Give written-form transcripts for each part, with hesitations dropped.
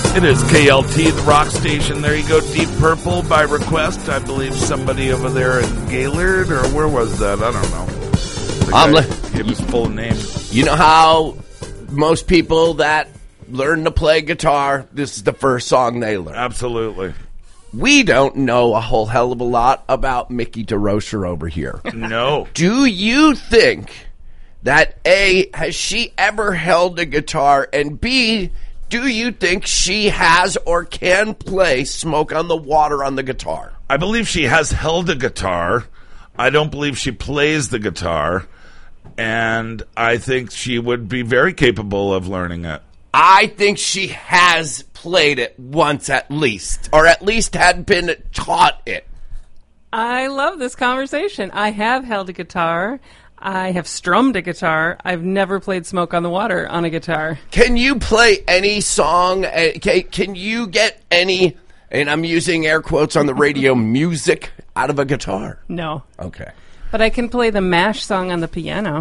It is KLT, the rock station. There you go, Deep Purple by request. I believe somebody over there in Gaylord, or where was that? I don't know. The guy gave his full name. You know how most people that learn to play guitar, this is the first song they learn. Absolutely. We don't know a whole hell of a lot about Mickey DeRocher over here. No. Do you think that A, has she ever held a guitar, and B, do you think she has or can play Smoke on the Water on the guitar? I believe she has held a guitar. I don't believe she plays the guitar. And I think she would be very capable of learning it. I think she has played it once at least, or at least had been taught it. I love this conversation. I have held a guitar. I have strummed a guitar. I've never played Smoke on the Water on a guitar. Can you play any song? Can you get any, and I'm using air quotes on the radio, music out of a guitar? No. Okay. But I can play the MASH song on the piano.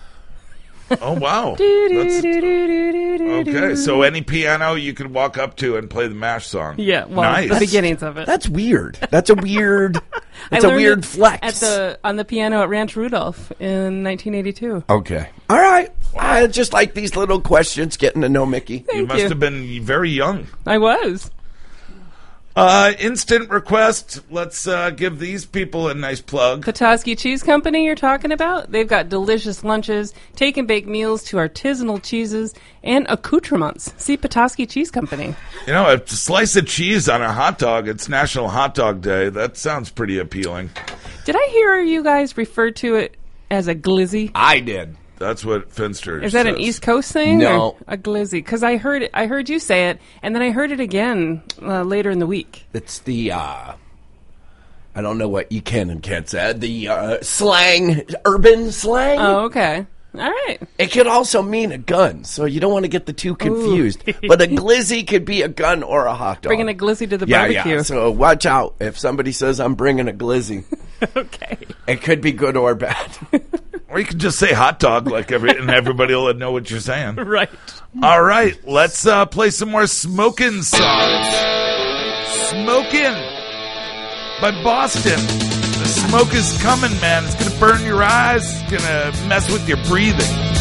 Oh, wow. Okay, so any piano you could walk up to and play the MASH song. Yeah, well, nice. The beginnings of it. That's weird. That's a weird. It's I a learned weird it flex. on the piano at Ranch Rudolph in 1982. Okay. All right. I just like these little questions, getting to know Mickey. You must have been very young. I was. Instant request. Let's give these people a nice plug. Petoskey Cheese Company you're talking about? They've got delicious lunches, take and bake meals to artisanal cheeses, and accoutrements. See Petoskey Cheese Company. You know, a slice of cheese on a hot dog. It's National Hot Dog Day. That sounds pretty appealing. Did I hear you guys refer to it as a glizzy? I did. That's what Finster Is that says. an East Coast thing? No. Or a glizzy? Because I heard you say it, and then I heard it again later in the week. It's the, I don't know what you can and can't say. The slang, urban slang. Oh, okay. All right. It could also mean a gun, so you don't want to get the two confused. But a glizzy could be a gun or a hot dog. Bringing a glizzy to the yeah, barbecue. Yeah, so watch out. If somebody says, I'm bringing a glizzy, Okay. it could be good or bad. Or you could just say hot dog, and everybody will know what you're saying. Right. All right, let's play some more Smokin' songs. Smokin' by Boston. The smoke is coming, man. It's going to burn your eyes. It's going to mess with your breathing.